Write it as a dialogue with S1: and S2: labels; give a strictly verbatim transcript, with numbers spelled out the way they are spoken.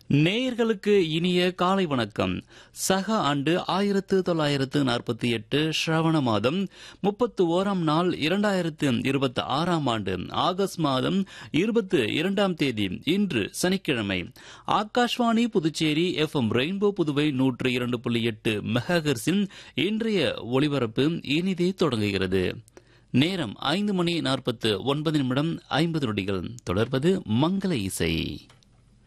S1: நேயர்களுக்கு இனிய காலை வணக்கம். சக ஆண்டு ஆயிரத்து தொள்ளாயிரத்து நாற்பத்தி எட்டு ஸ்ரவண மாதம் முப்பத்து ஓராம் நாள் இரண்டாயிரத்து இருபத்தி ஆறாம் ஆண்டு ஆகஸ்ட் மாதம் இருபத்தி இரண்டாம் தேதி இன்று சனிக்கிழமை. Akashvani Puducherry F M rainbow Puduvai நூற்று இரண்டு புள்ளி எட்டு மெகாஹெர்ட்ஸின் இன்றைய ஒளிபரப்பு இனிதே தொடங்குகிறது. நேரம் ஐந்து மணி நாற்பத்து ஒன்பது நிமிடம் ஐம்பது நொடிகள். தொடர்வது மங்கள இசை.